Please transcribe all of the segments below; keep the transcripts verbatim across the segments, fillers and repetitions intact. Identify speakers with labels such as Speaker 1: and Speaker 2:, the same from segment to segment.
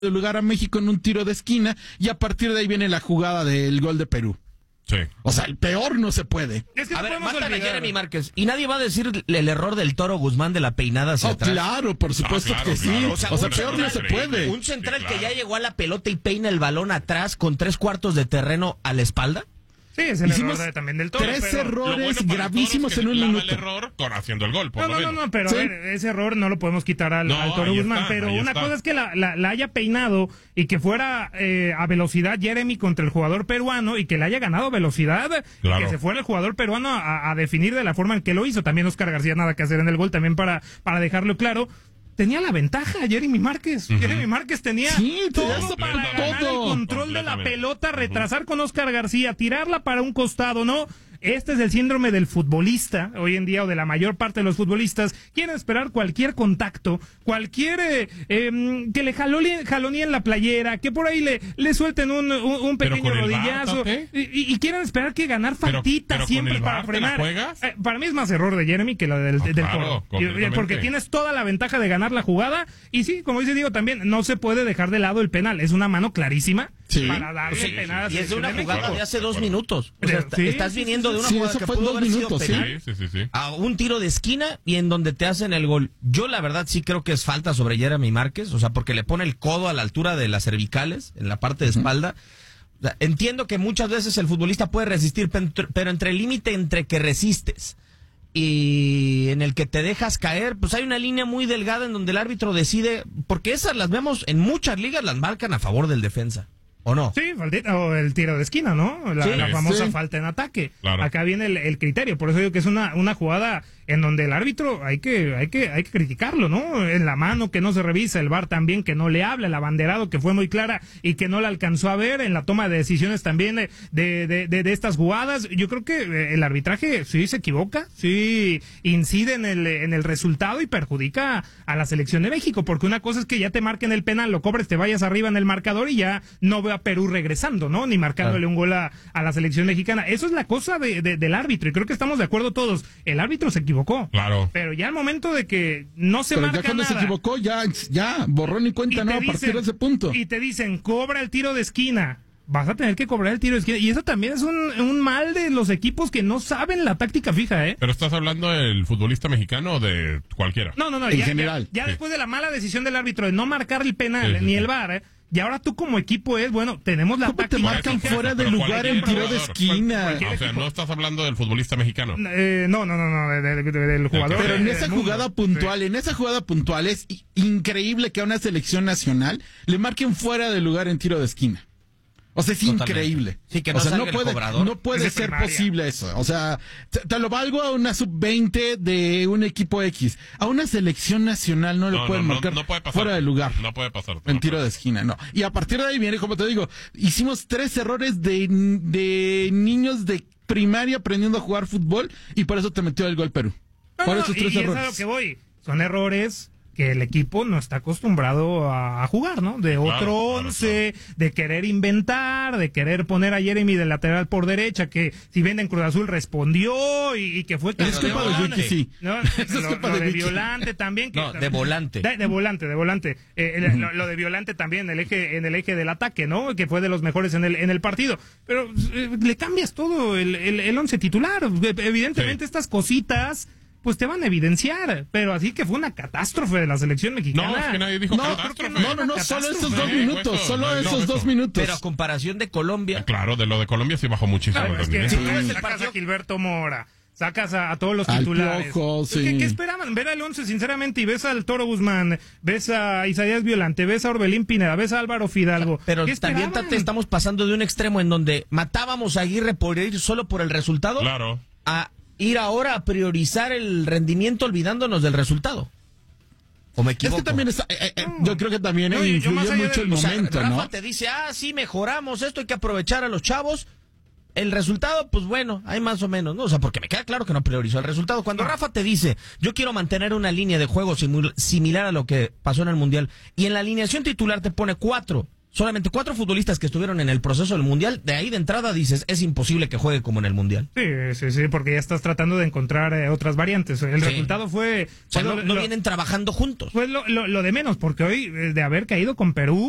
Speaker 1: de lugar a México en un tiro de esquina y a partir de ahí viene la jugada del gol de Perú.
Speaker 2: Sí.
Speaker 1: O sea, el peor no se puede.
Speaker 3: Es que
Speaker 4: a
Speaker 3: no
Speaker 4: ver,
Speaker 3: podemos
Speaker 4: matan a
Speaker 3: olvidar.
Speaker 4: Jeremy Márquez y nadie va a decir el error del Toro Guzmán de la peinada hacia
Speaker 1: Oh,
Speaker 4: atrás.
Speaker 1: claro, por supuesto
Speaker 2: Ah, claro,
Speaker 1: que sí.
Speaker 2: claro.
Speaker 1: O sea, o sea
Speaker 4: un
Speaker 1: peor no se
Speaker 4: central-
Speaker 1: puede.
Speaker 4: Un central
Speaker 2: Sí,
Speaker 4: que
Speaker 2: claro.
Speaker 4: ya llegó a la pelota y peina el balón atrás con tres cuartos de terreno a la espalda.
Speaker 3: Sí, es el
Speaker 1: Hicimos
Speaker 3: error de- también del Toro.
Speaker 1: tres
Speaker 3: pero-
Speaker 2: Lo
Speaker 1: errores
Speaker 2: bueno para el
Speaker 1: gravísimos
Speaker 2: Toro es
Speaker 1: en
Speaker 2: que
Speaker 1: un
Speaker 2: lava
Speaker 1: minuto.
Speaker 2: el error con haciendo el gol, por
Speaker 3: No,
Speaker 2: lo
Speaker 3: no, no,
Speaker 2: menos.
Speaker 3: no, pero
Speaker 1: Sí.
Speaker 3: a ver, ese error no lo podemos quitar al,
Speaker 2: No,
Speaker 3: al Toro
Speaker 2: ahí
Speaker 3: Guzmán,
Speaker 2: está,
Speaker 3: pero
Speaker 2: ahí
Speaker 3: una
Speaker 2: está.
Speaker 3: cosa es que la, la, la haya peinado y que fuera eh, a velocidad Jeremy contra el jugador peruano y que le haya ganado velocidad,
Speaker 2: Claro.
Speaker 3: que se fuera el jugador peruano a, a definir de la forma en que lo hizo. También Oscar García nada que hacer en el gol, también para, para dejarlo claro. Tenía la ventaja Jeremy Márquez.
Speaker 2: Ujú.
Speaker 3: Jeremy Márquez tenía
Speaker 1: Sí, tenía
Speaker 3: todo para
Speaker 2: completamente.
Speaker 3: ganar el
Speaker 1: Todo.
Speaker 3: control de la
Speaker 2: Completamente.
Speaker 3: pelota, retrasar con Oscar García, tirarla para un costado, ¿no? Este es el síndrome del futbolista hoy en día, o de la mayor parte de los futbolistas. Quieren esperar cualquier contacto, cualquier eh, em, que le jaloneen, jaloneen la playera, que por ahí le, le suelten un, un, un
Speaker 2: Pero
Speaker 3: pequeño
Speaker 2: con el V A R,
Speaker 3: rodillazo.
Speaker 2: Tate.
Speaker 3: Y, y- y quieren esperar que ganar
Speaker 2: Pero-
Speaker 3: faltita
Speaker 2: pero con
Speaker 3: siempre
Speaker 2: el
Speaker 3: para
Speaker 2: V A R te la
Speaker 3: frenar.
Speaker 2: juegas.
Speaker 3: Eh, para mí es más error de Jeremy que la del,
Speaker 2: Ah,
Speaker 3: del
Speaker 2: claro,
Speaker 3: Toro. Y-
Speaker 2: completamente.
Speaker 3: Porque tienes toda la ventaja de ganar la jugada. Y sí, como dice Diego, también no se puede dejar de lado el penal. Es una mano clarísima
Speaker 1: Sí.
Speaker 3: para darle
Speaker 2: Sí,
Speaker 3: penal a
Speaker 4: Y es de una
Speaker 3: Selección de
Speaker 4: jugada
Speaker 3: México.
Speaker 4: de hace dos
Speaker 2: Bueno.
Speaker 4: minutos. O sea,
Speaker 3: Pero,
Speaker 4: está-
Speaker 3: sí,
Speaker 4: estás
Speaker 3: sí,
Speaker 4: viniendo
Speaker 3: sí,
Speaker 4: de una
Speaker 1: sí,
Speaker 4: jugada
Speaker 1: eso
Speaker 4: que
Speaker 1: fue
Speaker 4: pudo
Speaker 1: dos
Speaker 4: haber sido
Speaker 1: minutos, sí.
Speaker 4: penal
Speaker 2: Sí, sí, sí, sí.
Speaker 4: a un tiro de esquina y en donde te hacen el gol. Yo la verdad sí creo que es falta sobre Jeremy Márquez, o sea, porque le pone el codo a la altura de las cervicales, en la parte de espalda. O sea, entiendo que muchas veces el futbolista puede resistir, pero, pero entre el límite entre que resistes y en el que te dejas caer, pues hay una línea muy delgada en donde el árbitro decide, porque esas las vemos en muchas ligas, las marcan a favor del defensa, ¿o no?
Speaker 3: Sí, faltita, o el tiro de esquina, ¿no? La,
Speaker 4: Sí,
Speaker 3: la famosa
Speaker 1: sí.
Speaker 3: falta en ataque.
Speaker 2: Claro.
Speaker 3: Acá viene el, el criterio, por eso digo que es una, una jugada en donde el árbitro hay que, hay que, hay que criticarlo, ¿no? En la mano que no se revisa, el V A R también que no le habla, el abanderado que fue muy clara y que no la alcanzó a ver en la toma de decisiones también de, de, de, de estas jugadas. Yo creo que eh, el arbitraje sí se equivoca, sí incide en el, en el resultado y perjudica a la selección de México, porque una cosa es que ya te marquen el penal, lo cobres, te vayas arriba en el marcador y ya no veo a Perú regresando, ¿no? Ni marcándole un gol a, a la selección mexicana. Eso es la cosa de, de- del árbitro y creo que estamos de acuerdo todos. El árbitro se equivocó.
Speaker 2: Claro.
Speaker 3: Pero ya al momento de que no se
Speaker 1: Pero
Speaker 3: marca
Speaker 1: ya cuando
Speaker 3: nada,
Speaker 1: se equivocó, ya, ya, borrón y cuenta
Speaker 3: y te
Speaker 1: nueva a partir
Speaker 3: dicen-
Speaker 1: de ese punto.
Speaker 3: Y te dicen, cobra el tiro de esquina. Vas a tener que cobrar el tiro de esquina. Y eso también es un, un mal de los equipos que no saben la táctica fija, ¿eh?
Speaker 2: ¿Pero estás hablando del futbolista mexicano o de cualquiera?
Speaker 3: No, no, no.
Speaker 1: En
Speaker 3: ya,
Speaker 1: general.
Speaker 3: Ya, ya
Speaker 2: Sí.
Speaker 3: después de la mala decisión del árbitro de no marcar el penal
Speaker 2: Sí, sí,
Speaker 3: ni
Speaker 2: sí.
Speaker 3: el V A R, ¿eh? Y ahora tú como equipo es, bueno, tenemos la
Speaker 1: ¿Cómo te
Speaker 3: táctica
Speaker 1: marcan
Speaker 3: fija.
Speaker 1: fuera de
Speaker 2: Pero
Speaker 1: lugar
Speaker 2: cualquier
Speaker 1: en tiro de
Speaker 2: jugador,
Speaker 1: esquina?
Speaker 3: cualquier
Speaker 2: O sea,
Speaker 3: equipo.
Speaker 2: no estás hablando del futbolista mexicano.
Speaker 3: Eh, no, no, no, no, de- de- de- del jugador.
Speaker 1: Pero en
Speaker 3: del
Speaker 1: esa
Speaker 3: mundo.
Speaker 1: jugada puntual, en esa jugada puntual es i- increíble que a una selección nacional le marquen fuera de lugar en tiro de esquina. O sea, es
Speaker 4: Totalmente.
Speaker 1: increíble.
Speaker 4: Sí, que no
Speaker 1: o sea,
Speaker 4: salga
Speaker 1: no
Speaker 4: el
Speaker 1: puede,
Speaker 4: cobrador.
Speaker 1: no puede
Speaker 3: Es de
Speaker 1: ser
Speaker 3: primaria.
Speaker 1: posible eso. O sea, te, te lo valgo a una sub veinte de un equipo X. A una selección nacional no,
Speaker 2: No,
Speaker 1: lo pueden
Speaker 2: no, no,
Speaker 1: marcar
Speaker 2: no puede pasar.
Speaker 1: fuera de lugar.
Speaker 2: No puede pasar.
Speaker 1: En tiro de esquina, no. Y a partir de ahí viene, como te digo, hicimos tres errores de, de niños de primaria aprendiendo a jugar fútbol y por eso te metió el gol Perú.
Speaker 3: No,
Speaker 1: por
Speaker 3: no,
Speaker 1: esos
Speaker 3: y-
Speaker 1: tres
Speaker 3: y es a
Speaker 1: errores.
Speaker 3: lo que voy. Son errores que el equipo no está acostumbrado a, a jugar, ¿no? De otro
Speaker 2: claro,
Speaker 3: once, de querer inventar, de querer poner a Jeremy de lateral por derecha, que si bien en Cruz Azul respondió y, y que fue...
Speaker 1: Es
Speaker 4: Pero
Speaker 1: culpa de
Speaker 4: volante.
Speaker 1: Vicky, sí.
Speaker 3: No,
Speaker 1: Eso es
Speaker 3: lo,
Speaker 1: culpa
Speaker 3: lo
Speaker 1: de
Speaker 3: de
Speaker 1: Vicky.
Speaker 3: Violante también. Que,
Speaker 4: No, de volante.
Speaker 3: De, de volante, de volante. Eh, el- lo, lo de Violante también, el eje, en el eje del ataque, ¿no? Que fue de los mejores en el, en el partido. Pero eh, le cambias todo el, el, el once titular. Evidentemente
Speaker 2: Sí.
Speaker 3: estas cositas pues te van a evidenciar. Pero así que fue una catástrofe de la selección mexicana.
Speaker 2: No, es que nadie dijo
Speaker 1: No,
Speaker 2: catástrofe.
Speaker 1: no, no, no, solo esos dos
Speaker 2: Sí,
Speaker 1: minutos,
Speaker 2: eso,
Speaker 1: solo
Speaker 2: no, no,
Speaker 1: esos
Speaker 2: eso.
Speaker 1: dos minutos.
Speaker 4: Pero a comparación de Colombia,
Speaker 2: Claro, de lo de Colombia sí bajó muchísimo
Speaker 3: Claro,
Speaker 2: el
Speaker 3: es que
Speaker 2: rendimiento.
Speaker 3: si tú ves el
Speaker 4: partido-
Speaker 3: sacas a Gilberto Mora, sacas a, a todos los
Speaker 1: Al
Speaker 3: titulares.
Speaker 1: Piojo, sí.
Speaker 3: ¿Qué, qué esperaban? Ver al once, sinceramente, y ves al Toro Guzmán, ves a Isaías Violante, ves a Orbelín Pineda, ves a Álvaro Fidalgo.
Speaker 4: pero
Speaker 3: ¿Qué
Speaker 4: también
Speaker 3: esperaban?
Speaker 4: Tate, estamos pasando de un extremo en donde matábamos a Aguirre por ir solo por el resultado
Speaker 2: Claro.
Speaker 4: a ir ahora a priorizar el rendimiento olvidándonos del resultado. ¿O me
Speaker 1: Es
Speaker 4: equivoco?
Speaker 1: que también es, eh, eh, yo creo que también
Speaker 3: No,
Speaker 1: eh,
Speaker 3: y yo más
Speaker 1: influyó
Speaker 3: allá
Speaker 1: mucho
Speaker 3: del-
Speaker 1: el
Speaker 4: O sea,
Speaker 1: momento,
Speaker 4: Rafa
Speaker 1: ¿no?
Speaker 4: te dice, ah, sí, mejoramos esto, hay que aprovechar a los chavos. El resultado, pues bueno, hay más o menos, ¿no? O sea, porque me queda claro que no priorizó el resultado. Cuando Rafa te dice, yo quiero mantener una línea de juego simul- similar a lo que pasó en el Mundial, y en la alineación titular te pone cuatro, solamente cuatro futbolistas que estuvieron en el proceso del Mundial, de ahí de entrada dices, es imposible que juegue como en el Mundial.
Speaker 3: Sí, sí, sí, porque ya estás tratando de encontrar eh, otras variantes. El
Speaker 4: Sí.
Speaker 3: resultado fue...
Speaker 4: O sea,
Speaker 3: fue
Speaker 4: no,
Speaker 3: lo-
Speaker 4: no
Speaker 3: lo-
Speaker 4: vienen trabajando juntos.
Speaker 3: Fue lo, lo, lo de menos, porque hoy, eh, de haber caído con Perú,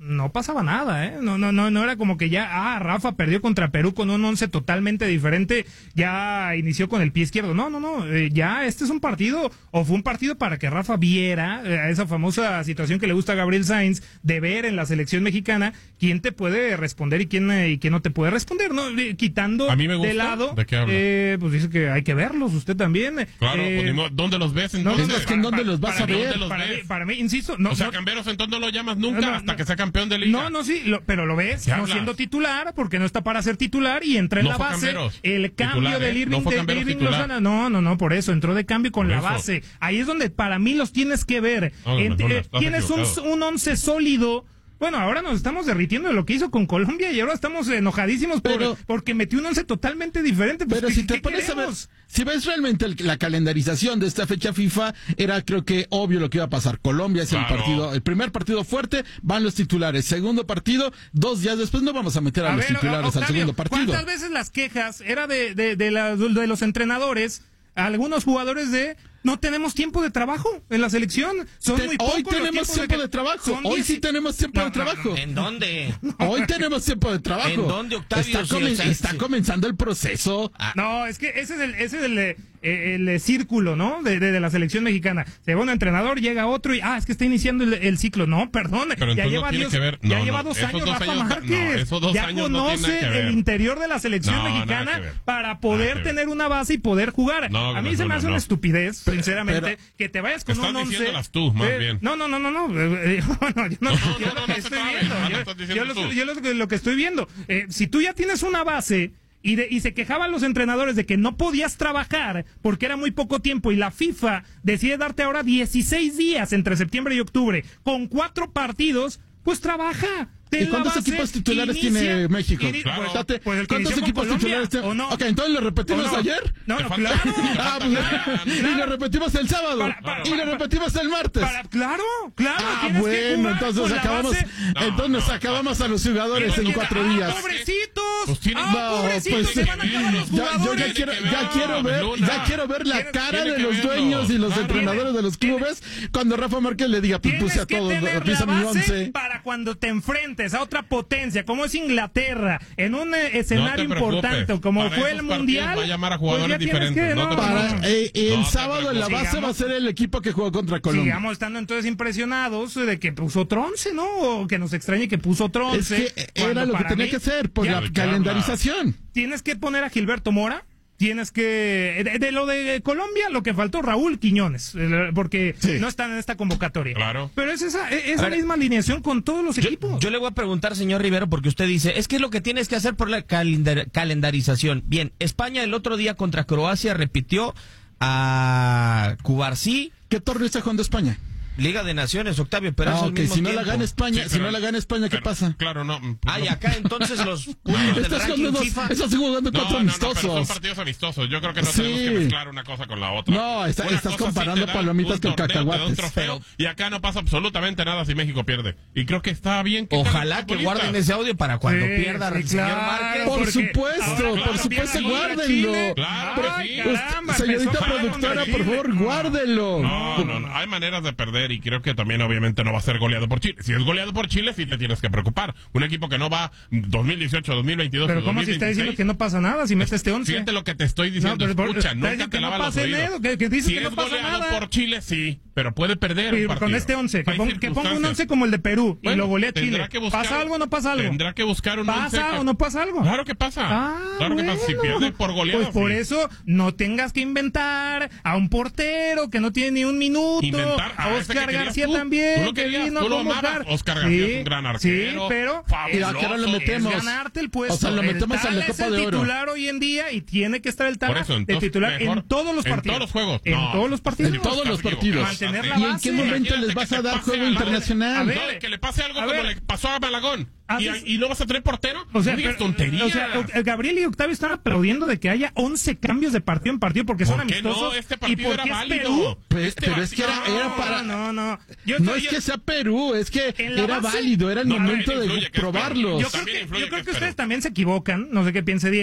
Speaker 3: no pasaba nada, ¿eh? No, no, no, no era como que ya, ah, Rafa perdió contra Perú con un once totalmente diferente, ya inició con el pie izquierdo. No, no, no, eh, ya este es un partido, o fue un partido para que Rafa viera eh, esa famosa situación que le gusta a Gabriel Sainz, de ver en la selección mexicana quién te puede responder y quién, eh, y quién no te puede responder, ¿no? Eh, quitando
Speaker 2: a mí me gusta.
Speaker 3: de lado,
Speaker 2: ¿De qué habla?
Speaker 3: Eh, pues dice que hay que verlos, usted también.
Speaker 2: Claro,
Speaker 3: eh,
Speaker 2: pues, ni modo, ¿dónde los ves
Speaker 3: no,
Speaker 2: entonces?
Speaker 3: no,
Speaker 1: Es que ¿en dónde los vas
Speaker 3: para
Speaker 1: a
Speaker 3: mí,
Speaker 1: ver?
Speaker 2: ¿Dónde los
Speaker 3: para,
Speaker 2: ves?
Speaker 3: mí, para mí, insisto, no,
Speaker 2: o sea,
Speaker 3: no,
Speaker 2: Camberos, entonces no lo llamas nunca
Speaker 3: No, no,
Speaker 2: hasta
Speaker 3: no.
Speaker 2: que sea campeón de liga.
Speaker 3: No, no, sí, lo- pero lo ves,
Speaker 2: ¿Qué
Speaker 3: no
Speaker 2: hablas?
Speaker 3: siendo titular, porque no está para ser titular y entra en
Speaker 2: No
Speaker 3: la
Speaker 2: fue
Speaker 3: base.
Speaker 2: Camberos.
Speaker 3: El cambio
Speaker 2: Titular,
Speaker 3: del
Speaker 2: ¿eh?
Speaker 3: Irving,
Speaker 2: No fue
Speaker 3: de-
Speaker 2: Camberos
Speaker 3: Irving
Speaker 2: titular.
Speaker 3: Lozano. No, no, no, por eso, entró de cambio con
Speaker 2: Por
Speaker 3: la
Speaker 2: eso.
Speaker 3: base. Ahí es donde para mí los tienes que ver.
Speaker 2: No, no,
Speaker 3: En-
Speaker 2: no, no,
Speaker 3: eh,
Speaker 2: estás
Speaker 3: tienes un,
Speaker 2: equivocado.
Speaker 3: un once sólido. Bueno, ahora nos estamos derritiendo de lo que hizo con Colombia y ahora estamos enojadísimos por,
Speaker 1: Pero-
Speaker 3: porque metió un once totalmente diferente. Pues,
Speaker 1: Pero
Speaker 3: ¿qué-
Speaker 1: si te
Speaker 3: qué
Speaker 1: pones a ver,
Speaker 3: queremos?
Speaker 1: si ves realmente el- la calendarización de esta fecha FIFA, era creo que obvio lo que iba a pasar. Colombia es
Speaker 2: Claro.
Speaker 1: el partido, el primer partido fuerte, van los titulares. Segundo partido, dos días después no vamos a meter a,
Speaker 3: A
Speaker 1: los
Speaker 3: ver,
Speaker 1: titulares
Speaker 3: Octavio,
Speaker 1: al segundo partido.
Speaker 3: ¿cuántas veces las quejas era de, de, de, la- de los entrenadores, algunos jugadores de no tenemos tiempo de trabajo en la selección? Son
Speaker 1: Te-
Speaker 3: muy
Speaker 1: hoy
Speaker 3: pocos los
Speaker 1: tenemos
Speaker 3: tiempos
Speaker 1: tiempo
Speaker 3: que-
Speaker 1: de trabajo.
Speaker 3: son
Speaker 1: Hoy
Speaker 3: diez-
Speaker 1: sí tenemos tiempo
Speaker 3: No,
Speaker 1: de
Speaker 3: no, no,
Speaker 1: trabajo.
Speaker 4: ¿En dónde?
Speaker 1: Hoy tenemos tiempo de trabajo.
Speaker 4: ¿En dónde, Octavio?
Speaker 1: Está,
Speaker 4: Si,
Speaker 1: comen-
Speaker 4: o sea,
Speaker 1: está
Speaker 4: sí.
Speaker 1: comenzando el proceso.
Speaker 4: Ah,
Speaker 3: No, es que ese es el, ese es el, eh, el, eh, círculo, ¿no? De, de, de la selección mexicana. Se va un entrenador, llega otro y, ah, es que está iniciando el, el ciclo. No, perdón.
Speaker 2: Pero
Speaker 3: ya
Speaker 2: entonces
Speaker 3: lleva,
Speaker 2: no tiene
Speaker 3: diez-
Speaker 2: que ver-
Speaker 3: ya
Speaker 2: no,
Speaker 3: lleva
Speaker 2: no,
Speaker 3: dos
Speaker 2: esos
Speaker 3: años
Speaker 2: dos
Speaker 3: Rafa
Speaker 2: años-
Speaker 3: Márquez.
Speaker 2: no, esos dos
Speaker 3: ya
Speaker 2: años no
Speaker 3: conoce
Speaker 2: tienen nada que ver.
Speaker 3: el interior de la selección
Speaker 2: No, nada
Speaker 3: mexicana
Speaker 2: que ver.
Speaker 3: para poder
Speaker 2: Nada que ver.
Speaker 3: tener una base y poder jugar.
Speaker 2: No,
Speaker 3: A mí
Speaker 2: no,
Speaker 3: se me
Speaker 2: no,
Speaker 3: hace
Speaker 2: no.
Speaker 3: una estupidez, sinceramente,
Speaker 1: pero-
Speaker 3: que te vayas con
Speaker 2: Estás
Speaker 3: un once.
Speaker 2: diciéndolas tú, más
Speaker 3: Eh,
Speaker 2: bien.
Speaker 3: No, no, no, no, no. eh, eh, bueno, yo no,
Speaker 2: No,
Speaker 3: yo
Speaker 2: no,
Speaker 3: lo
Speaker 2: no,
Speaker 3: que
Speaker 2: no se
Speaker 3: estoy
Speaker 2: trabe,
Speaker 3: viendo.
Speaker 2: no, lo
Speaker 3: yo-
Speaker 2: estás
Speaker 3: yo
Speaker 2: diciendo
Speaker 3: lo-
Speaker 2: tú.
Speaker 3: yo lo, lo que estoy viendo. Eh, si tú ya tienes una base y, de, y se quejaban los entrenadores de que no podías trabajar porque era muy poco tiempo y la FIFA decide darte ahora dieciséis días entre septiembre y octubre con cuatro partidos, pues trabaja.
Speaker 1: ¿Y cuántos equipos titulares tiene México?
Speaker 2: Claro.
Speaker 3: Pues,
Speaker 1: Date,
Speaker 3: pues el que
Speaker 1: ¿cuántos
Speaker 3: inició con
Speaker 1: equipos
Speaker 3: Colombia,
Speaker 1: titulares tiene?
Speaker 3: ¿o no?
Speaker 1: Ok, entonces lo repetimos
Speaker 3: ¿O no?
Speaker 1: ayer.
Speaker 3: No,
Speaker 2: Te
Speaker 3: no,
Speaker 2: falta-
Speaker 3: claro.
Speaker 1: Ah, pues, y lo repetimos el sábado.
Speaker 3: Para- para-
Speaker 1: y lo
Speaker 3: para-
Speaker 1: repetimos el martes.
Speaker 3: Para- claro, claro.
Speaker 1: Ah,
Speaker 3: tienes que
Speaker 1: bueno,
Speaker 3: jugar
Speaker 1: entonces
Speaker 3: con la
Speaker 1: acabamos,
Speaker 3: base.
Speaker 2: No,
Speaker 1: entonces nos
Speaker 2: no,
Speaker 1: acabamos a los jugadores
Speaker 2: Pero
Speaker 1: en
Speaker 2: es que-
Speaker 1: cuatro
Speaker 3: ¡Ah,
Speaker 1: días.
Speaker 3: pobrecitos!
Speaker 2: Pues tienen-
Speaker 3: ¡Ah,
Speaker 1: No,
Speaker 3: pobrecitos!
Speaker 1: pues,
Speaker 3: se van a acabar los
Speaker 1: Ya, yo
Speaker 3: jugadores.
Speaker 1: ya quiero,
Speaker 2: Tiene que
Speaker 1: ya
Speaker 2: verlo,
Speaker 1: quiero ver,
Speaker 2: Luna.
Speaker 1: ya quiero ver la
Speaker 3: Tienes-
Speaker 1: cara
Speaker 2: tiene
Speaker 1: de
Speaker 2: que
Speaker 1: los
Speaker 2: verlo.
Speaker 1: dueños y los
Speaker 2: Claro.
Speaker 1: entrenadores de los clubes cuando Rafa Márquez le diga, pues
Speaker 3: Tienes
Speaker 1: puse a
Speaker 3: que
Speaker 1: todos,
Speaker 3: tener
Speaker 1: puse
Speaker 3: la
Speaker 1: a mi
Speaker 3: base
Speaker 1: once.
Speaker 3: para cuando te enfrentes a otra potencia, como es Inglaterra, en un eh, escenario
Speaker 2: No te preocupes.
Speaker 3: importante, como
Speaker 2: Para
Speaker 3: fue
Speaker 2: esos
Speaker 3: el
Speaker 2: partidos
Speaker 3: Mundial.
Speaker 2: va a llamar a
Speaker 3: pues
Speaker 2: jugadores
Speaker 3: ya tienes
Speaker 2: diferentes,
Speaker 3: que-
Speaker 2: no te
Speaker 1: Para,
Speaker 2: preocupes.
Speaker 1: eh, el
Speaker 2: No te
Speaker 1: sábado en la
Speaker 2: preocupes.
Speaker 1: base va a ser el equipo que jugó contra Colombia.
Speaker 3: Sigamos estando entonces impresionados de que puso otro once, ¿no? O que nos extrañe que puso otro
Speaker 1: Es
Speaker 3: once.
Speaker 1: que
Speaker 3: cuando
Speaker 1: era lo que
Speaker 3: para
Speaker 1: tenía
Speaker 3: mí
Speaker 1: que hacer por
Speaker 3: ya
Speaker 1: la
Speaker 2: ¿de qué
Speaker 1: calendarización.
Speaker 3: Tienes que poner a Gilberto Mora. Tienes que. De, de lo de Colombia, lo que faltó, Raúl Quiñones, eh, porque
Speaker 1: Sí.
Speaker 3: no están en esta convocatoria.
Speaker 2: Claro.
Speaker 3: Pero es esa, es esa
Speaker 4: A ver,
Speaker 3: misma alineación con todos los
Speaker 4: Yo,
Speaker 3: equipos.
Speaker 4: yo le voy a preguntar, señor Rivero, porque usted dice, es que es lo que tienes que hacer por la calendar- calendarización. Bien, España el otro día contra Croacia repitió a Cubarsí,
Speaker 1: ¿Qué torneo está jugando España?
Speaker 4: Liga de Naciones, Octavio, pero
Speaker 1: Ah,
Speaker 4: es al
Speaker 1: ok,
Speaker 4: mismo
Speaker 1: si no la
Speaker 4: tiempo.
Speaker 1: gana España,
Speaker 2: Sí,
Speaker 1: si
Speaker 2: pero-
Speaker 1: no la gana España, ¿qué
Speaker 2: pero-
Speaker 1: pasa?
Speaker 2: Claro, no. pues
Speaker 4: Ah, y
Speaker 2: no.
Speaker 4: acá entonces los puntos del
Speaker 1: Estás
Speaker 4: ranking
Speaker 1: jugando,
Speaker 4: FIFA.
Speaker 1: estás jugando
Speaker 2: No,
Speaker 1: cuatro
Speaker 2: no, no, pero
Speaker 1: amistosos.
Speaker 2: son partidos amistosos. Yo creo que no
Speaker 1: Sí.
Speaker 2: tenemos que mezclar una cosa con la otra.
Speaker 1: No, está-
Speaker 2: Una
Speaker 1: estás
Speaker 2: cosa
Speaker 1: comparando
Speaker 2: sí te da
Speaker 1: palomitas
Speaker 2: un
Speaker 1: con
Speaker 2: torneo, te da un
Speaker 1: cacahuates.
Speaker 2: trofeo, y acá no pasa absolutamente nada si México pierde. Y creo que está bien que
Speaker 4: Ojalá
Speaker 2: sean
Speaker 4: que
Speaker 2: futbolistas.
Speaker 4: guarden ese audio para cuando
Speaker 3: Sí,
Speaker 4: pierda
Speaker 3: sí,
Speaker 4: el señor
Speaker 3: claro.
Speaker 4: Márquez.
Speaker 1: Por
Speaker 3: porque
Speaker 1: supuesto,
Speaker 3: ahora,
Speaker 1: por
Speaker 3: claro,
Speaker 1: supuesto,
Speaker 3: viene
Speaker 1: guárdenlo.
Speaker 3: Chile.
Speaker 2: Claro que
Speaker 3: Ay,
Speaker 2: sí.
Speaker 3: caramba,
Speaker 1: Señorita
Speaker 3: empezó mal
Speaker 1: productora,
Speaker 3: contra
Speaker 1: por
Speaker 3: Chile.
Speaker 1: favor, guárdelo.
Speaker 2: No, no, no, hay maneras de perder y creo que también obviamente no va a ser goleado por Chile. Si es goleado por Chile, sí te tienes que preocupar. Un equipo que no va dos mil dieciocho, dos mil veintidós,
Speaker 3: Pero
Speaker 2: dos
Speaker 3: ¿cómo
Speaker 2: mil
Speaker 3: si está
Speaker 2: veintiséis,
Speaker 3: diciendo que no pasa nada si mete este once?
Speaker 2: Fíjate lo que te estoy diciendo,
Speaker 3: No, pero por-
Speaker 2: escucha,
Speaker 3: está
Speaker 2: nunca
Speaker 3: diciendo
Speaker 2: te
Speaker 3: que no
Speaker 2: lava los
Speaker 3: pase
Speaker 2: oídos.
Speaker 3: nada, que- que dice
Speaker 2: si
Speaker 3: que no
Speaker 2: es
Speaker 3: pasa
Speaker 2: goleado
Speaker 3: nada.
Speaker 2: por Chile, sí, pero puede perder
Speaker 3: Sí,
Speaker 2: un partido.
Speaker 3: con este once, que,
Speaker 2: Hay
Speaker 3: pon- que ponga un
Speaker 2: circunstancias.
Speaker 3: once como el de Perú y
Speaker 2: Bueno,
Speaker 3: lo golea
Speaker 2: tendrá
Speaker 3: Chile.
Speaker 2: que buscar-
Speaker 3: ¿Pasa algo o no pasa algo?
Speaker 2: Tendrá que buscar un once
Speaker 3: ¿Pasa
Speaker 2: que-
Speaker 3: o no pasa algo?
Speaker 2: Claro que pasa.
Speaker 3: Ah,
Speaker 2: claro que pasa. Si
Speaker 3: bueno.
Speaker 2: pierde por goleado.
Speaker 3: Pues por
Speaker 2: sí.
Speaker 3: eso no tengas que inventar a un portero que no tiene ni un minuto.
Speaker 2: Inventar a
Speaker 3: a
Speaker 2: ese que
Speaker 3: Oscar
Speaker 2: querías
Speaker 3: García
Speaker 2: tú.
Speaker 3: también.
Speaker 2: Tú lo
Speaker 3: que
Speaker 2: querías,
Speaker 3: vino a
Speaker 2: tú lo
Speaker 3: convocar.
Speaker 2: amabas. Oscar García es un gran arquero,
Speaker 3: Sí, pero
Speaker 2: fabuloso.
Speaker 1: ¿Y a qué hora lo
Speaker 3: es
Speaker 1: metemos?
Speaker 3: ganarte el puesto.
Speaker 1: O sea, lo
Speaker 3: El
Speaker 1: metemos a la
Speaker 3: Tala es
Speaker 1: Copa
Speaker 3: el
Speaker 1: de Oro.
Speaker 3: titular hoy en día y tiene que estar el Tala
Speaker 2: Por eso,
Speaker 3: de
Speaker 2: entonces,
Speaker 3: titular
Speaker 2: mejor
Speaker 3: en todos los
Speaker 2: en
Speaker 3: partidos.
Speaker 2: todos los juegos.
Speaker 3: En
Speaker 2: No,
Speaker 3: todos los partidos.
Speaker 1: En todos los partidos.
Speaker 3: Mantener la
Speaker 1: ¿Y en
Speaker 3: base.
Speaker 1: qué momento les
Speaker 2: Imagínate
Speaker 1: vas
Speaker 2: que
Speaker 1: a
Speaker 2: te
Speaker 1: dar
Speaker 2: pase
Speaker 1: juego
Speaker 2: algo.
Speaker 1: internacional?
Speaker 3: A
Speaker 2: No,
Speaker 3: ver,
Speaker 2: que le pase algo
Speaker 3: a
Speaker 2: como
Speaker 3: ver.
Speaker 2: le pasó a Malagón. Y,
Speaker 3: Haces-
Speaker 2: y no vas a tener portero.
Speaker 3: O sea,
Speaker 2: no digas
Speaker 3: pero-
Speaker 2: tonterías.
Speaker 3: o sea, el Gabriel y Octavio están aplaudiendo de que haya once cambios de partido en partido porque son
Speaker 2: ¿Por qué
Speaker 3: amistosos.
Speaker 2: no? Este
Speaker 3: y
Speaker 2: partido
Speaker 3: porque
Speaker 2: era
Speaker 3: es
Speaker 2: válido.
Speaker 3: Perú.
Speaker 1: Pues,
Speaker 2: Este
Speaker 1: pero es que era,
Speaker 2: partido-
Speaker 1: era para...
Speaker 3: No, no, no. Yo,
Speaker 1: No
Speaker 3: yo-
Speaker 1: es
Speaker 3: yo-
Speaker 1: que sea Perú, es que
Speaker 3: En la
Speaker 1: era
Speaker 3: base-
Speaker 1: válido, era el
Speaker 2: No,
Speaker 1: momento
Speaker 2: también influye
Speaker 1: de
Speaker 2: que es
Speaker 1: probarlos.
Speaker 3: yo creo
Speaker 2: También
Speaker 3: que,
Speaker 2: influye
Speaker 3: yo creo
Speaker 2: que
Speaker 3: que
Speaker 2: es
Speaker 3: ustedes
Speaker 2: Perú.
Speaker 3: también se equivocan, no sé qué piense Diego,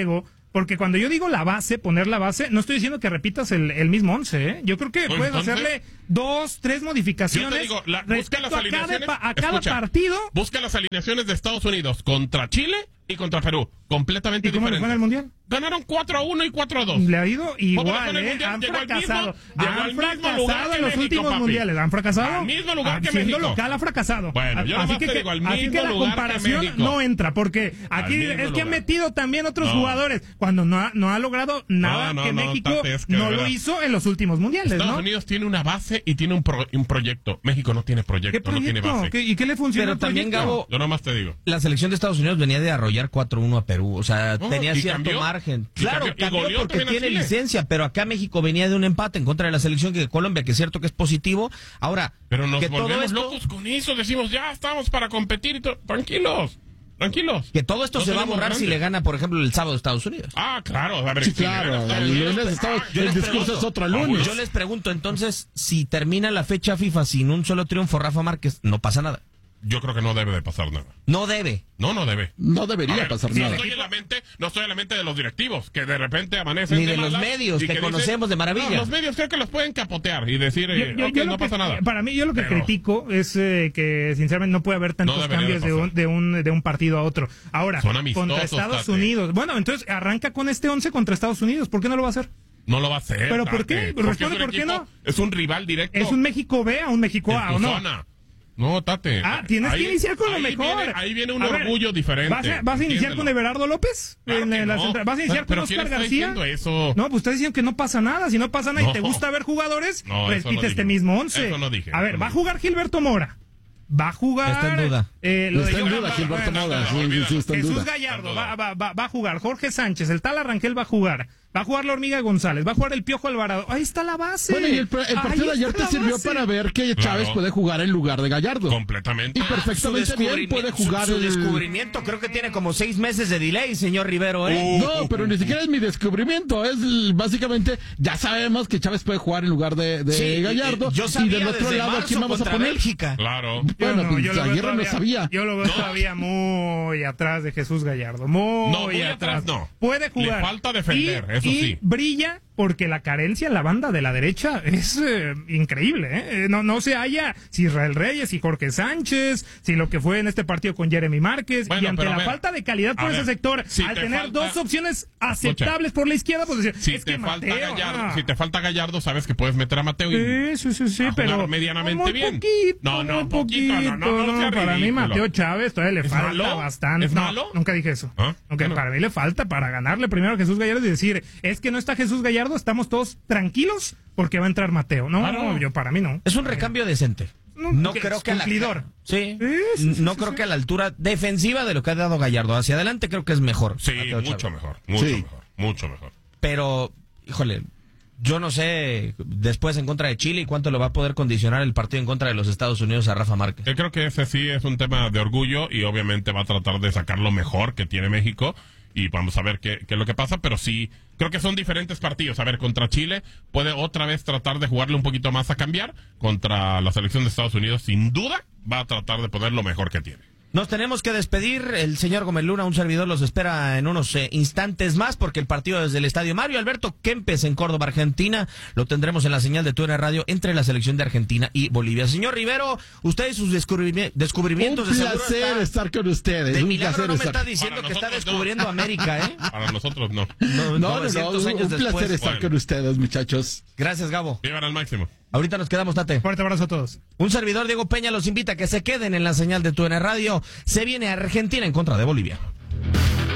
Speaker 3: Porque cuando yo digo la base, poner la base, no estoy diciendo que repitas el, el mismo once, ¿eh? Yo creo que
Speaker 2: Pues
Speaker 3: puedes
Speaker 2: entonces,
Speaker 3: hacerle dos, tres modificaciones
Speaker 2: yo te digo, la, busca
Speaker 3: respecto
Speaker 2: las
Speaker 3: a cada,
Speaker 2: alineaciones.
Speaker 3: pa- a cada
Speaker 2: escucha,
Speaker 3: partido.
Speaker 2: Busca las alineaciones de Estados Unidos contra Chile y contra Perú. Completamente
Speaker 3: ¿Y cómo le
Speaker 2: diferentes.
Speaker 3: fue en el Mundial?
Speaker 2: Ganaron cuatro a uno y cuatro a dos.
Speaker 3: Le ha ido igual,
Speaker 2: en el
Speaker 3: ¿eh?
Speaker 2: Mundial?
Speaker 3: Han
Speaker 2: Llegó al mismo-
Speaker 3: fracasado.
Speaker 2: llegó al
Speaker 3: Han
Speaker 2: mismo lugar
Speaker 3: fracasado
Speaker 2: que
Speaker 3: en los
Speaker 2: México,
Speaker 3: últimos
Speaker 2: papi.
Speaker 3: mundiales. ¿Han fracasado?
Speaker 2: Al mismo lugar
Speaker 3: Ah,
Speaker 2: que
Speaker 3: siendo
Speaker 2: México.
Speaker 3: local ha fracasado.
Speaker 2: Bueno, yo
Speaker 3: así
Speaker 2: nomás
Speaker 3: que,
Speaker 2: te digo, al
Speaker 3: así
Speaker 2: mismo
Speaker 3: que la
Speaker 2: lugar que
Speaker 3: comparación
Speaker 2: México.
Speaker 3: no entra, porque aquí
Speaker 2: mismo
Speaker 3: es que
Speaker 2: lugar.
Speaker 3: han metido también otros
Speaker 2: No.
Speaker 3: jugadores, cuando no ha, no ha logrado nada
Speaker 2: No, no,
Speaker 3: que
Speaker 2: no,
Speaker 3: México
Speaker 2: Tate, es que de
Speaker 3: no lo
Speaker 2: verdad.
Speaker 3: hizo en los últimos mundiales,
Speaker 2: Estados
Speaker 3: ¿no?
Speaker 2: Unidos tiene una base y tiene un, pro- un proyecto. México no tiene proyecto,
Speaker 3: ¿Qué
Speaker 2: no tiene
Speaker 3: proyecto?
Speaker 2: base.
Speaker 3: ¿Qué- ¿Y qué le funciona
Speaker 4: Pero
Speaker 3: al
Speaker 4: también,
Speaker 3: proyecto?
Speaker 4: Gabo,
Speaker 2: Yo nomás te digo.
Speaker 4: la selección de Estados Unidos venía de arrollar cuatro uno a Perú, o sea,
Speaker 2: Oh,
Speaker 4: tenía
Speaker 2: ¿y
Speaker 4: cierto
Speaker 2: cambió?
Speaker 4: margen.
Speaker 2: ¿Y
Speaker 4: Claro,
Speaker 2: cambió? ¿Y
Speaker 4: cambió
Speaker 2: goleó
Speaker 4: porque
Speaker 2: también a
Speaker 4: tiene
Speaker 2: Chile?
Speaker 4: licencia, pero acá México venía de un empate en contra de la selección que Colombia, que es cierto que es positivo. Ahora,
Speaker 2: Pero nos
Speaker 4: que todo
Speaker 2: volvemos
Speaker 4: esto,
Speaker 2: locos con eso. Decimos, ya estamos para competir y todo. Tranquilos, tranquilos.
Speaker 4: que todo esto
Speaker 2: No
Speaker 4: se va a
Speaker 2: tenemos
Speaker 4: borrar si
Speaker 2: grandes.
Speaker 4: le gana, por ejemplo, el sábado a Estados Unidos.
Speaker 2: Ah, claro. A ver,
Speaker 1: Sí,
Speaker 2: si le
Speaker 1: claro.
Speaker 2: gana a Estados
Speaker 1: El
Speaker 2: Unidos,
Speaker 1: lunes estaba-
Speaker 2: ah, yo
Speaker 1: el
Speaker 2: les
Speaker 1: discurso
Speaker 2: pregunto.
Speaker 1: es otro
Speaker 2: Ah,
Speaker 1: lunes.
Speaker 2: bueno.
Speaker 4: Yo les pregunto, entonces, si termina la fecha FIFA sin un solo triunfo, Rafa Márquez, no pasa nada.
Speaker 2: Yo creo que no debe de pasar nada.
Speaker 4: No debe.
Speaker 2: No, no debe.
Speaker 1: No
Speaker 2: A
Speaker 1: debería
Speaker 2: ver,
Speaker 1: pasar
Speaker 2: no
Speaker 1: nada.
Speaker 2: estoy en la mente, no estoy en la mente de los directivos, que de repente amanecen
Speaker 4: Ni de los
Speaker 2: malas
Speaker 4: medios,
Speaker 2: y
Speaker 4: que
Speaker 2: dicen-
Speaker 4: conocemos de maravilla.
Speaker 2: No, los medios creo que los pueden capotear y decir, eh,
Speaker 3: Yo- yo-
Speaker 2: ok,
Speaker 3: yo lo
Speaker 2: no
Speaker 3: que-
Speaker 2: pasa nada.
Speaker 3: Para mí, yo lo que
Speaker 2: Pero-
Speaker 3: critico es eh, que, sinceramente, no puede haber tantos
Speaker 2: No debería
Speaker 3: cambios
Speaker 2: de
Speaker 3: de,
Speaker 2: pasar.
Speaker 3: un, de, un, de un partido a otro. Ahora,
Speaker 2: Son amistosos,
Speaker 3: contra Estados
Speaker 2: Tate.
Speaker 3: Unidos. Bueno, entonces arranca con este once contra Estados Unidos. ¿Por qué no lo va a hacer?
Speaker 2: No lo va a hacer.
Speaker 3: ¿Pero por qué?
Speaker 2: Tate, porque
Speaker 3: Responde,
Speaker 2: es un
Speaker 3: ¿por qué
Speaker 2: equipo-
Speaker 3: no?
Speaker 2: Es un rival directo.
Speaker 3: ¿Es un México B a un México
Speaker 2: en
Speaker 3: A
Speaker 2: tu
Speaker 3: o no?
Speaker 2: zona. No, Tate.
Speaker 3: Ah, tienes
Speaker 2: Ahí-
Speaker 3: que iniciar con lo
Speaker 2: ahí
Speaker 3: mejor.
Speaker 2: viene- ahí viene un
Speaker 3: A ver,
Speaker 2: orgullo diferente.
Speaker 3: ¿Vas a, vas a iniciar con
Speaker 2: entiéndelo.
Speaker 3: Everardo López?
Speaker 2: Claro
Speaker 3: En
Speaker 2: que
Speaker 3: la
Speaker 2: no.
Speaker 3: central. ¿Vas a iniciar
Speaker 2: Pero
Speaker 3: con
Speaker 2: ¿quién
Speaker 3: Oscar
Speaker 2: está
Speaker 3: García?
Speaker 2: diciendo eso?
Speaker 3: No, pues ustedes dicen que no pasa nada. Si no pasa nada
Speaker 2: No.
Speaker 3: y te gusta ver jugadores,
Speaker 2: No, eso no
Speaker 3: repite este
Speaker 2: dije.
Speaker 3: mismo once.
Speaker 2: Eso no dije,
Speaker 3: A ver,
Speaker 2: eso no
Speaker 3: va a
Speaker 2: dije.
Speaker 3: jugar Gilberto Mora. Va a jugar.
Speaker 4: Está en duda.
Speaker 3: eh, lo de
Speaker 1: Está en
Speaker 3: Johan
Speaker 1: duda,
Speaker 3: Ba-
Speaker 1: Gilberto
Speaker 3: bueno,
Speaker 1: Mora.
Speaker 2: no,
Speaker 1: Sí, sí,
Speaker 2: olvídalo.
Speaker 1: sí, está en
Speaker 3: Jesús
Speaker 1: duda.
Speaker 3: Gallardo
Speaker 2: Está
Speaker 3: va,
Speaker 2: en
Speaker 3: va, va, va a jugar. Jorge Sánchez, el tal Arranquel va a jugar. Va a jugar la Hormiga González. Va a jugar el Piojo Alvarado. Ahí está la base.
Speaker 1: Bueno, y el, el
Speaker 3: Ahí
Speaker 1: partido de ayer
Speaker 3: está
Speaker 1: te
Speaker 3: la
Speaker 1: sirvió
Speaker 3: base.
Speaker 1: para ver que
Speaker 2: Claro.
Speaker 1: Chávez puede jugar en lugar de Gallardo.
Speaker 2: Completamente.
Speaker 1: Y perfectamente
Speaker 4: Su
Speaker 1: bien
Speaker 4: descubrimi-
Speaker 1: puede jugar
Speaker 4: su, su
Speaker 1: el...
Speaker 4: descubrimiento creo que tiene como seis meses de delay, señor Rivero, ¿eh?
Speaker 1: No, pero ni siquiera es mi descubrimiento. Es l- básicamente, ya sabemos que Chávez puede jugar en lugar de, de
Speaker 4: Sí,
Speaker 1: Gallardo.
Speaker 4: eh, yo
Speaker 1: y
Speaker 4: sabía
Speaker 1: del otro
Speaker 4: desde
Speaker 1: lado, ¿a
Speaker 4: marzo
Speaker 1: quién vamos a
Speaker 4: contra
Speaker 1: poner?
Speaker 4: Bélgica.
Speaker 2: Claro.
Speaker 3: Yo
Speaker 1: Bueno,
Speaker 3: no,
Speaker 1: pues
Speaker 3: yo lo veo
Speaker 1: Aguirre no
Speaker 3: todavía-
Speaker 1: sabía.
Speaker 3: Yo lo veo todavía muy atrás de Jesús Gallardo. Muy,
Speaker 2: No, muy atrás no.
Speaker 3: Puede jugar.
Speaker 2: Le falta defender,
Speaker 3: y,
Speaker 2: eso
Speaker 3: y
Speaker 2: sí.
Speaker 3: brilla porque la carencia en la banda de la derecha es eh, increíble. ¿eh? Eh, No, no se halla si Israel Reyes y Jorge Sánchez, si lo que fue en este partido con Jeremy Márquez.
Speaker 2: Bueno,
Speaker 3: y ante
Speaker 2: pero a
Speaker 3: la
Speaker 2: ver,
Speaker 3: falta de calidad por
Speaker 2: a
Speaker 3: ese
Speaker 2: ver,
Speaker 3: sector,
Speaker 2: si
Speaker 3: al
Speaker 2: te
Speaker 3: tener
Speaker 2: falta-
Speaker 3: dos opciones aceptables por la izquierda, pues decir,
Speaker 2: Si
Speaker 3: es
Speaker 2: te
Speaker 3: que
Speaker 2: falta
Speaker 3: Mateo,
Speaker 2: Gallardo,
Speaker 3: ah.
Speaker 2: si te falta Gallardo, sabes que puedes meter a Mateo y
Speaker 3: Sí, sí, sí, sí,
Speaker 2: a jugar
Speaker 3: pero
Speaker 2: medianamente
Speaker 3: muy
Speaker 2: bien.
Speaker 3: Poquito,
Speaker 2: No, no,
Speaker 3: muy
Speaker 2: poquito, no, no, no, no sea
Speaker 3: para mí
Speaker 2: ridículo.
Speaker 3: Mateo Chávez todavía le
Speaker 2: ¿Es
Speaker 3: falta
Speaker 2: malo?
Speaker 3: bastante.
Speaker 2: ¿Es
Speaker 3: no,
Speaker 2: malo?
Speaker 3: nunca dije eso.
Speaker 2: ¿Ah?
Speaker 3: Aunque
Speaker 2: Bueno.
Speaker 3: para mí le falta para ganarle primero a Jesús Gallardo y decir, es que no está Jesús Gallardo, estamos todos tranquilos porque va a entrar Mateo. No,
Speaker 2: Claro.
Speaker 3: no, yo para mí no.
Speaker 4: Es un recambio decente.
Speaker 3: No,
Speaker 4: No
Speaker 3: que
Speaker 4: creo
Speaker 3: es
Speaker 4: que a la
Speaker 3: cumplidor.
Speaker 4: Sí.
Speaker 3: Sí, sí, sí,
Speaker 4: no
Speaker 3: sí,
Speaker 4: creo
Speaker 3: sí.
Speaker 4: que a la altura defensiva de lo que ha dado Gallardo hacia adelante creo que es mejor.
Speaker 2: Sí,
Speaker 4: Mateo
Speaker 2: mucho
Speaker 4: Chávez.
Speaker 2: mejor, mucho
Speaker 1: Sí.
Speaker 2: mejor, mucho mejor.
Speaker 4: Pero, híjole, yo no sé después en contra de Chile y cuánto le va a poder condicionar el partido en contra de los Estados Unidos a Rafa Márquez.
Speaker 2: Yo creo que ese sí es un tema de orgullo y obviamente va a tratar de sacar lo mejor que tiene México y vamos a ver qué, qué es lo que pasa, pero sí, creo que son diferentes partidos. A ver, contra Chile puede otra vez tratar de jugarle un poquito más a cambiar, contra la selección de Estados Unidos sin duda va a tratar de poner lo mejor que tiene.
Speaker 4: Nos tenemos que despedir. El señor Gómez Luna, un servidor, los espera en unos eh, instantes más porque el partido desde el estadio Mario Alberto Kempes en Córdoba, Argentina, lo tendremos en la señal de T U N Radio entre la selección de Argentina y Bolivia. Señor Rivero, usted y sus descubrimi- descubrimientos
Speaker 1: Un
Speaker 4: de seguro
Speaker 1: placer
Speaker 4: está-
Speaker 1: estar con ustedes.
Speaker 4: de
Speaker 1: un
Speaker 4: milagro
Speaker 1: placer
Speaker 4: no me
Speaker 1: estar.
Speaker 4: está diciendo
Speaker 2: Para
Speaker 4: que está
Speaker 2: nosotros no.
Speaker 4: descubriendo América, ¿eh?
Speaker 2: Para nosotros no.
Speaker 1: No,
Speaker 4: No,
Speaker 1: no, no,
Speaker 4: novecientos
Speaker 1: un,
Speaker 4: años
Speaker 1: un placer
Speaker 4: después.
Speaker 1: estar
Speaker 2: Bueno.
Speaker 1: con ustedes, muchachos.
Speaker 4: Gracias, Gabo.
Speaker 2: Vivan al máximo.
Speaker 4: Ahorita nos quedamos, Tate.
Speaker 3: Fuerte abrazo a todos.
Speaker 4: Un servidor, Diego Peña, los invita a que se queden en la señal de T U N Radio. Se viene Argentina en contra de Bolivia.